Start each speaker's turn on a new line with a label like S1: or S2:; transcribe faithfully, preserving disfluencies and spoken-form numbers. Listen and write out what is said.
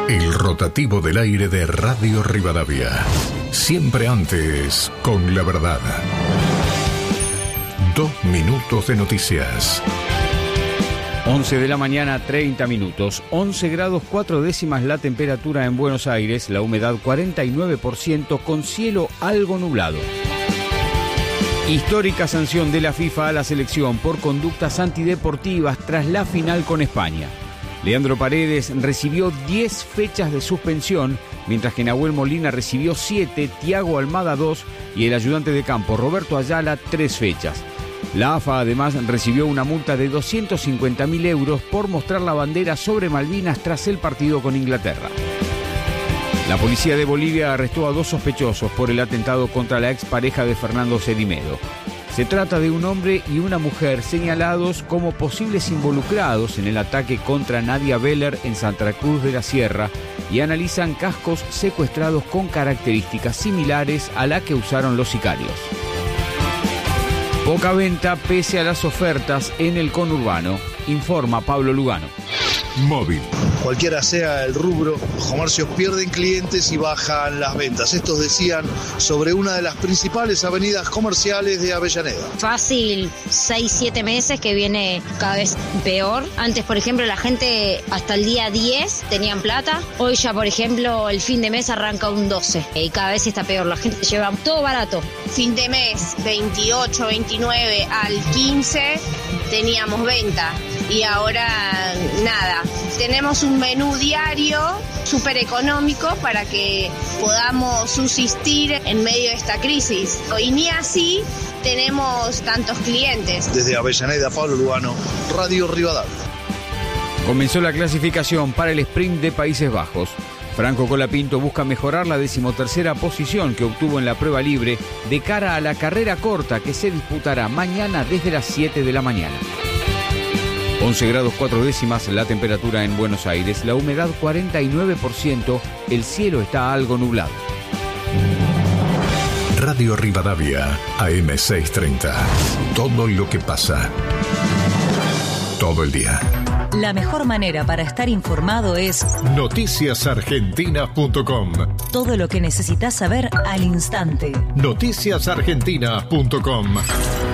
S1: El rotativo del aire de Radio Rivadavia. Siempre antes, con la verdad. Dos minutos de noticias.
S2: once de la mañana, treinta minutos. once grados cuatro décimas la temperatura en Buenos Aires, la humedad cuarenta y nueve por ciento con cielo algo nublado. Histórica sanción de la FIFA a la selección por conductas antideportivas tras la final con España. Leandro Paredes recibió diez fechas de suspensión, mientras que Nahuel Molina recibió siete, Thiago Almada dos y el ayudante de campo Roberto Ayala tres fechas. La A F A además recibió una multa de doscientos cincuenta mil euros por mostrar la bandera sobre Malvinas tras el partido con Inglaterra. La policía de Bolivia arrestó a dos sospechosos por el atentado contra la expareja de Fernando Cedimedo. Se trata de un hombre y una mujer señalados como posibles involucrados en el ataque contra Nadia Beller en Santa Cruz de la Sierra y analizan cascos secuestrados con características similares a la que usaron los sicarios. Poca venta pese a las ofertas en el conurbano, informa Pablo Lugano.
S1: Móvil.
S3: Cualquiera sea el rubro, los comercios pierden clientes y bajan las ventas. Estos decían sobre una de las principales avenidas comerciales de Avellaneda.
S4: Fácil, seis, siete meses que viene cada vez peor. Antes, por ejemplo, la gente hasta el día diez tenían plata. Hoy ya, por ejemplo, el fin de mes arranca un doce. Y cada vez está peor, la gente lleva todo barato.
S5: Fin de mes, veintiocho, veintinueve al quince, teníamos venta. Y ahora nada, tenemos un menú diario súper económico para que podamos subsistir en medio de esta crisis. Y ni así tenemos tantos clientes.
S3: Desde Avellaneda, Pablo Lugano, Radio Rivadavia.
S2: Comenzó la clasificación para el sprint de Países Bajos. Franco Colapinto busca mejorar la decimotercera posición que obtuvo en la prueba libre de cara a la carrera corta que se disputará mañana desde las siete de la mañana. once grados cuatro décimas la temperatura en Buenos Aires, la humedad cuarenta y nueve por ciento, el cielo está algo nublado.
S1: Radio Rivadavia, A M seiscientos treinta. Todo lo que pasa. Todo el día.
S6: La mejor manera para estar informado es
S1: noticias argentinas punto com.
S6: Todo lo que necesitas saber al instante.
S1: noticias argentinas punto com.